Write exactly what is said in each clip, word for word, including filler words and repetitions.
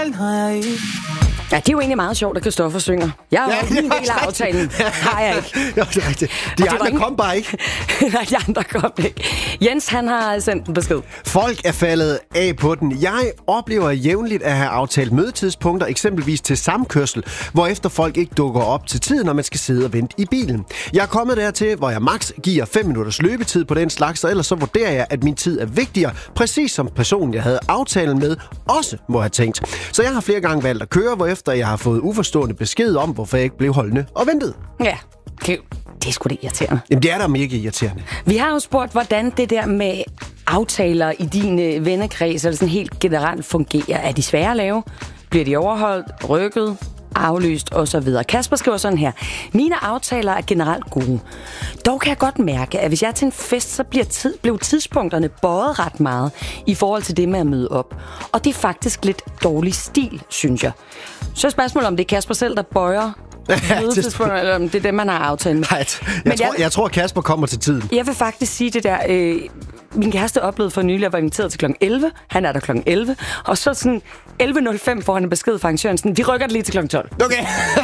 Ja, det er jo egentlig meget sjovt, at Christoffer synger. Jeg er jo Ja, en del af aftalen. Har jeg ikke. Ja, det er rigtigt. De andre ingen... kom bare ikke. Nej, de andre kom ikke. Jens, han har sendt en besked. Folk er faldet af på den. Jeg oplever jævnligt at have aftalt mødetidspunkter, eksempelvis til samkørsel, hvorefter folk ikke dukker op til tiden, når man skal sidde og vente i bilen. Jeg er kommet dertil, hvor jeg maks giver fem minutters løbetid på den slags, og ellers så vurderer jeg, at min tid er vigtigere, præcis som personen, jeg havde aftalen med, også må have tænkt. Så jeg har flere gange valgt at køre, hvorefter jeg har fået uforstående besked om, hvorfor jeg ikke blev holdende og ventet. Ja, det, det er sgu da irriterende. Jamen, det er da mega irriterende. Vi har jo spurgt, hvordan det der med aftaler i din vennekreds eller sådan helt generelt fungerer. Er de svære at lave? Bliver de overholdt, rykket, aflyst osv.? Kasper skriver sådan her. Mine aftaler er generelt gode. Dog kan jeg godt mærke, at hvis jeg er til en fest, så bliver tid, blev tidspunkterne bøjet ret meget i forhold til det med at møde op. Og det er faktisk lidt dårlig stil, synes jeg. Så er spørgsmålet, om det er Kasper selv, der bøjer mødetidspunkter, eller om det er det, man har aftalt med. Nej, jeg, jeg, tror, jeg tror, Kasper kommer til tiden. Jeg vil faktisk sige det der... Øh, min kæreste oplevede for nylig, at jeg var inviteret til klokken elleve. Han er der klokken elleve. Og så sådan elleve nul fem får han en besked fra arrangøren. Sådan, vi rykker det lige til klokken tolv. Okay.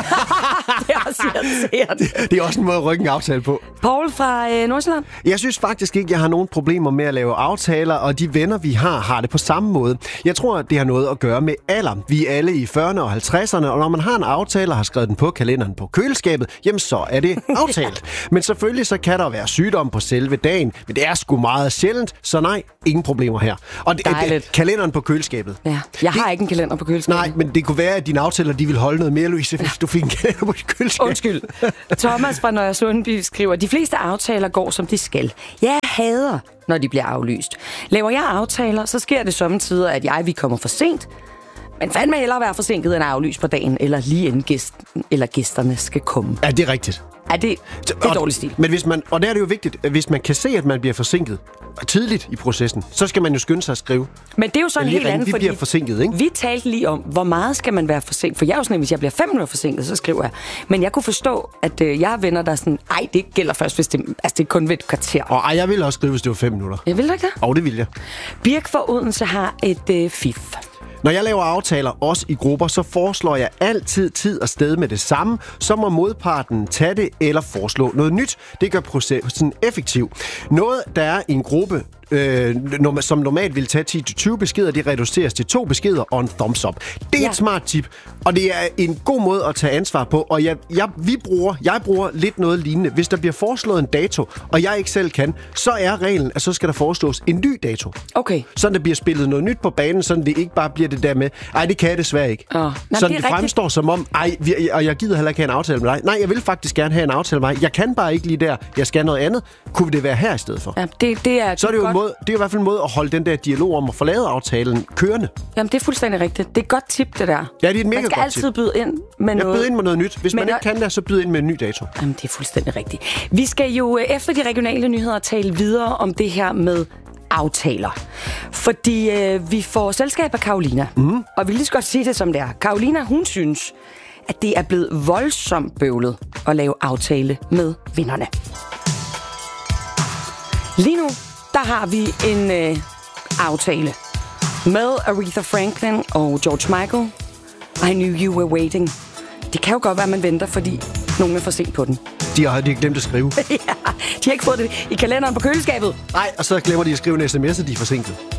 Det er også irriterende. Det, det er også en måde at rykke en aftale på. Paul fra øh, Nordsjælland. Jeg synes faktisk ikke, jeg har nogen problemer med at lave aftaler, og de venner, vi har, har det på samme måde. Jeg tror, det har noget at gøre med alder. Vi er alle i fyrrerne og halvtredserne, og når man har en aftale og har skrevet den på kalenderen på køleskabet, jamen så er det aftalt. Men selvfølgelig så kan der være sygdom på selve dagen, men det er sgu meget sjældent, så nej, ingen problemer her. Og det, det, kalenderen på køleskabet. Ja, jeg har det, ikke en kalender på køleskabet. Nej, men det kunne være, at dine aftaler, de vil holde noget mere, Louise, hvis du fik en kalender på køleskabet. Undskyld. Thomas fra Nørre Sundby skriver, de fleste aftaler går, som de skal. Jeg hader, når de bliver aflyst. Laver jeg aftaler, så sker det sommetider, at jeg vi kommer for sent. Men fandme hellere være forsinket end aflyst på dagen, eller lige inden gæsten eller gæsterne skal komme. Ja, det er rigtigt. Ja, det, det er dårlig stil. Men hvis man, og der er det jo vigtigt, at hvis man kan se, at man bliver forsinket tidligt i processen, så skal man jo skynde sig at skrive. Men det er jo sådan helt andet, vi fordi bliver forsinket, ikke? Vi talte lige om, hvor meget skal man være forsinket. For jeg er jo sådan, at hvis jeg bliver fem minutter forsinket, så skriver jeg. Men jeg kunne forstå, at øh, jeg har venner, der er sådan, ej, det gælder først, hvis det, altså, det er kun ved et kvarter. Og ej, jeg ville også skrive, hvis det var fem minutter. Jeg vil da ikke det? Og det vil jeg. Birk fra Odense har et øh, fif. Når jeg laver aftaler, også i grupper, så foreslår jeg altid tid og sted med det samme. Så må modparten tage det eller foreslå noget nyt. Det gør processen effektiv. Noget, der er i en gruppe, øh, som normalt vil tage ti til tyve beskeder, det reduceres til to beskeder og en thumbs up. Det er ja. et smart tip, og det er en god måde at tage ansvar på. Og jeg, jeg, vi bruger, jeg bruger lidt noget lignende. Hvis der bliver foreslået en dato, og jeg ikke selv kan, så er reglen, at så skal der foreslås en ny dato. Okay. Sådan der bliver spillet noget nyt på banen, sådan det ikke bare bliver det der med, ej, det kan jeg desværre ikke. Oh. Nå, sådan det, det fremstår rigtigt. Som om, ej, vi, og jeg gider heller ikke have en aftale med dig. Nej, jeg vil faktisk gerne have en aftale med dig. Jeg kan bare ikke lige der. Jeg skal noget andet. Kunne det være her i stedet for? Ja, det, det er så er det, jo en måde, det er jo i hvert fald en måde at holde den der dialog om at få lavet aftalen kørende. Jamen, det er fuldstændig rigtigt. Det er et godt tip, det der. Ja, det er et mega godt tip. Man skal altid byde ind med jeg noget. Jeg byder ind med noget nyt. Hvis men man ikke kan det, så byder ind med en ny dato. Jamen, det er fuldstændig rigtigt. Vi skal jo efter de regionale nyheder tale videre om det her med aftaler. Fordi øh, vi får selskab af Karolina. Mm. Og vi vil lige så godt sige det, som det er. Karolina, hun synes, at det er blevet voldsomt bøvlet at lave aftale med vennerne. Lige nu, der har vi en øh, aftale med Aretha Franklin og George Michael. I knew you were waiting. Det kan jo godt være, at man venter, fordi nogen er for sent på den. De har de glemt at skrive. Ja, de har ikke fået det i kalenderen på køleskabet. Nej, og så glemmer de at skrive en sms, at de er forsinket.